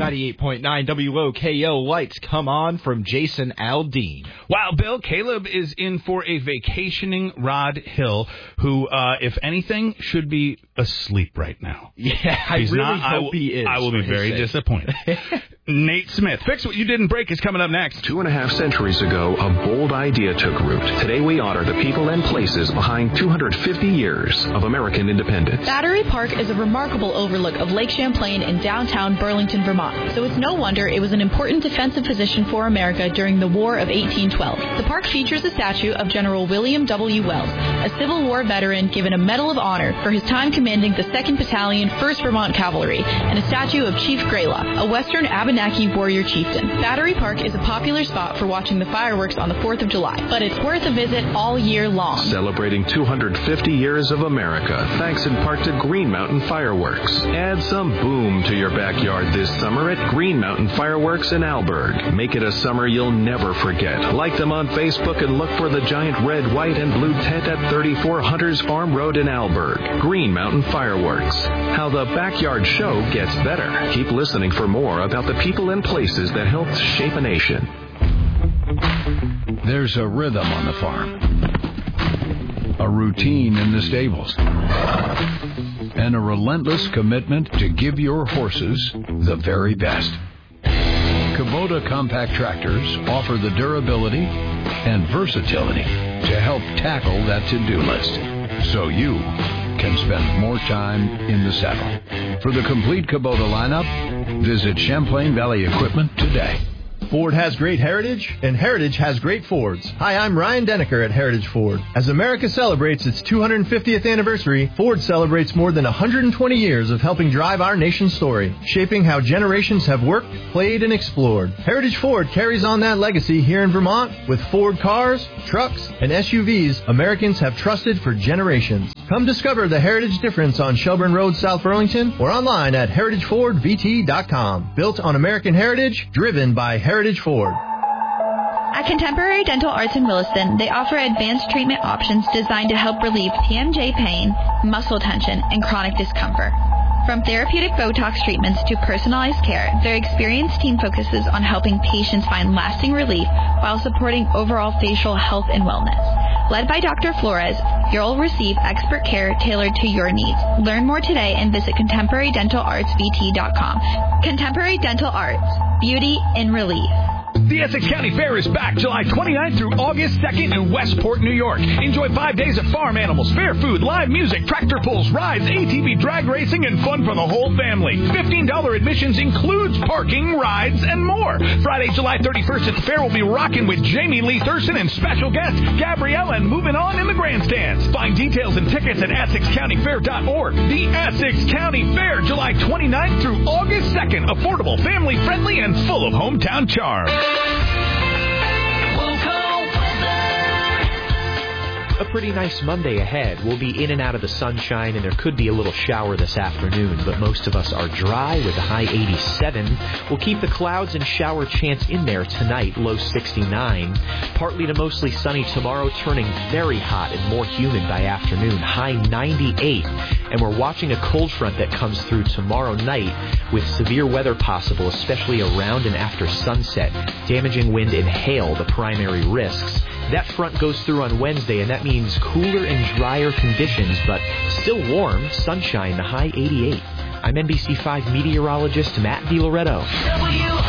98.9 WOKO Lights Come On from Jason Aldean. Wow, Bill, Caleb is in for a vacationing Rod Hill, who, if anything, should be asleep right now. Yeah, I hope he is. I will be very disappointed. Nate Smith, Fix What You Didn't Break is coming up next. 2.5 centuries ago, a bold idea took root. Today we honor the people and places behind 250 years of American independence. Battery Park is a remarkable overlook of Lake Champlain in downtown Burlington, Vermont. So it's no wonder it was an important defensive position for America during the War of 1812. The park features a statue of General William W. Wells, a Civil War veteran given a Medal of Honor for his time commanding the 2nd Battalion, 1st Vermont Cavalry, and a statue of Chief Greylock, a Western Abenaki warrior chieftain. Battery Park is a popular spot for watching the fireworks on the 4th of July, but it's worth a visit all year long. Celebrating 250 years of America, thanks in part to Green Mountain Fireworks. Add some boom to your backyard this summer at Green Mountain Fireworks in Alberg. Make it a summer you'll never forget. Like them on Facebook and look for the giant red, white, and blue tent at 34 Hunters Farm Road in Alberg. Green Mountain Fireworks. How the backyard show gets better. Keep listening for more about the people and places that helped shape a nation. There's a rhythm on the farm, a routine in the stables, and a relentless commitment to give your horses the very best. Kubota compact tractors offer the durability and versatility to help tackle that to-do list, so you can spend more time in the saddle. For the complete Kubota lineup, visit Champlain Valley Equipment today. Ford has great heritage, and heritage has great Fords. Hi, I'm Ryan Denneker at Heritage Ford. As America celebrates its 250th anniversary, Ford celebrates more than 120 years of helping drive our nation's story, shaping how generations have worked, played, and explored. Heritage Ford carries on that legacy here in Vermont with Ford cars, trucks, and SUVs Americans have trusted for generations. Come discover the heritage difference on Shelburne Road, South Burlington, or online at heritagefordvt.com. Built on American heritage, driven by Heritage Ford. At Contemporary Dental Arts in Williston, they offer advanced treatment options designed to help relieve TMJ pain, muscle tension, and chronic discomfort. From therapeutic Botox treatments to personalized care, their experienced team focuses on helping patients find lasting relief while supporting overall facial health and wellness. Led by Dr. Flores, you'll receive expert care tailored to your needs. Learn more today and visit ContemporaryDentalArtsVT.com. Contemporary Dental Arts, beauty in relief. The Essex County Fair is back July 29th through August 2nd in Westport, New York. Enjoy 5 days of farm animals, fair food, live music, tractor pulls, rides, ATV drag racing, and fun for the whole family. $15 admissions includes parking, rides, and more. Friday, July 31st at the fair, we'll be rocking with Jamie Lee Thurston and special guest Gabrielle and Moving On in the grandstands. Find details and tickets at EssexCountyFair.org. The Essex County Fair, July 29th through August 2nd. Affordable, family-friendly, and full of hometown charm. A pretty nice Monday ahead. We'll be in and out of the sunshine, and there could be a little shower this afternoon, but most of us are dry with a high 87. We'll keep the clouds and shower chance in there tonight, low 69. Partly to mostly sunny tomorrow, turning very hot and more humid by afternoon, high 98. And we're watching a cold front that comes through tomorrow night with severe weather possible, especially around and after sunset. Damaging wind and hail, the primary risks. That front goes through on Wednesday, and that means cooler and drier conditions, but still warm, sunshine, the high 88. I'm NBC5 meteorologist Matt DiLoretto.